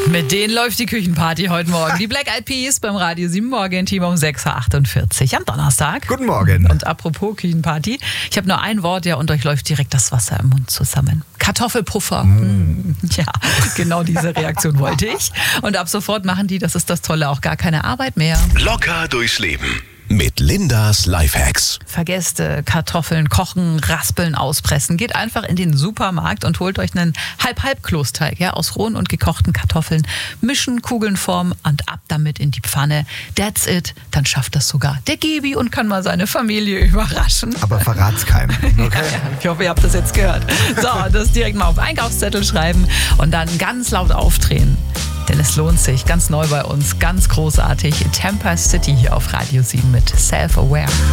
Mit denen läuft die Küchenparty heute Morgen. Die Black Eyed Peas beim Radio 7 Morgen-Team um 6.48 Uhr am Donnerstag. Guten Morgen. Und apropos Küchenparty, ich habe nur ein Wort, ja, und euch läuft direkt das Wasser im Mund zusammen. Kartoffelpuffer. Ja, genau diese Reaktion wollte ich. Und ab sofort machen die, das ist das Tolle, auch gar keine Arbeit mehr. Locker durchs Leben mit Lindas Lifehacks. Vergesst Kartoffeln kochen, raspeln, auspressen. Geht einfach in den Supermarkt und holt euch einen Halb-Halb-Klosteig, ja, aus rohen und gekochten Kartoffeln. Mischen, Kugeln formen und ab damit in die Pfanne. That's it. Dann schafft das sogar der Gebi und kann mal seine Familie überraschen. Aber verrat's keinem. Okay? Ja, ich hoffe, ihr habt das jetzt gehört. So, das direkt mal auf Einkaufszettel schreiben und dann ganz laut aufdrehen. Denn es lohnt sich. Ganz neu bei uns, ganz großartig. Temper City hier auf Radio 7 mit Self-Aware.